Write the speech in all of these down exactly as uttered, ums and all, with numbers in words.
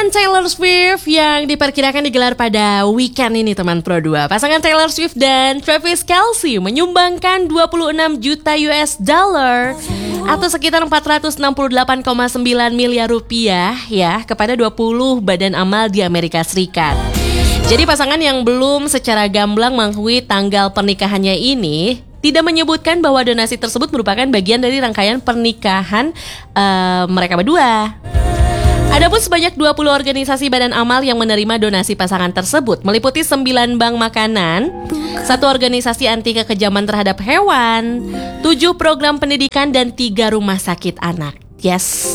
Pasangan Taylor Swift yang diperkirakan digelar pada weekend ini teman Pro dua. Pasangan Taylor Swift dan Travis Kelce menyumbangkan dua puluh enam juta U S dollar atau sekitar empat ratus enam puluh delapan koma sembilan miliar rupiah ya kepada dua puluh badan amal di Amerika Serikat. Jadi pasangan yang belum secara gamblang mengakui tanggal pernikahannya ini tidak menyebutkan bahwa donasi tersebut merupakan bagian dari rangkaian pernikahan uh, mereka berdua. Adapun sebanyak dua puluh organisasi badan amal yang menerima donasi pasangan tersebut meliputi sembilan bank makanan, satu organisasi anti kekejaman terhadap hewan, tujuh program pendidikan, dan tiga rumah sakit anak. Yes.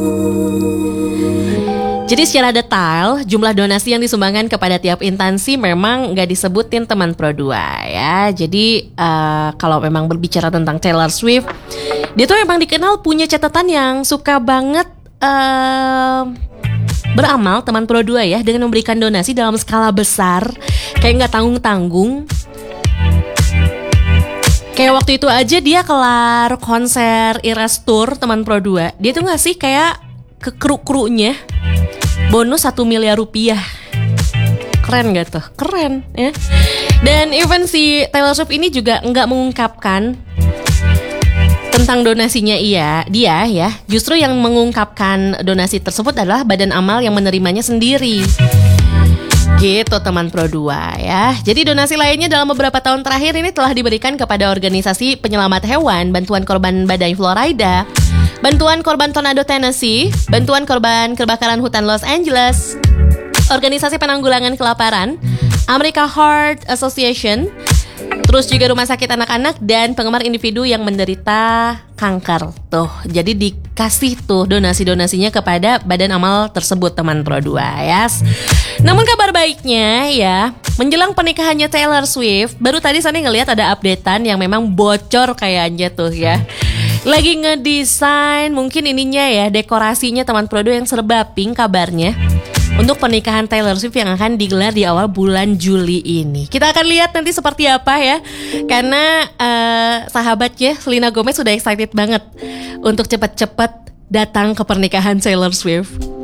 Jadi secara detail jumlah donasi yang disumbangkan kepada tiap instansi memang nggak disebutin teman Pro dua ya. Jadi uh, kalau memang berbicara tentang Taylor Swift, dia tuh memang dikenal punya catatan yang suka banget Uh, beramal teman Pro dua ya, dengan memberikan donasi dalam skala besar, kayak nggak tanggung-tanggung. Kayak waktu itu aja dia kelar konser Eras Tour teman Pro dua, dia tuh ngasih kayak ke kru-krunya bonus satu miliar rupiah. Keren gak tuh? Keren ya. Dan even si Taylor Swift ini juga nggak mengungkapkan tentang donasinya iya, dia ya. Justru yang mengungkapkan donasi tersebut adalah badan amal yang menerimanya sendiri. Gitu teman Pro dua ya. Jadi donasi lainnya dalam beberapa tahun terakhir ini telah diberikan kepada organisasi penyelamat hewan, bantuan korban badai Florida, bantuan korban tornado Tennessee, bantuan korban kebakaran hutan Los Angeles, organisasi penanggulangan kelaparan, America Heart Association, terus juga rumah sakit anak-anak dan penggemar individu yang menderita kanker. Tuh, jadi dikasih tuh donasi-donasinya kepada badan amal tersebut teman Pro dua ya. Namun kabar baiknya ya, menjelang pernikahannya Taylor Swift, baru tadi saya ngelihat ada updatean yang memang bocor kayaknya tuh ya. Lagi ngedesain mungkin ininya ya, dekorasinya teman Pro dua yang serba pink kabarnya, untuk pernikahan Taylor Swift yang akan digelar di awal bulan Juli ini. Kita akan lihat nanti seperti apa ya. Karena uh, sahabatnya Selena Gomez sudah excited banget untuk cepat-cepat datang ke pernikahan Taylor Swift.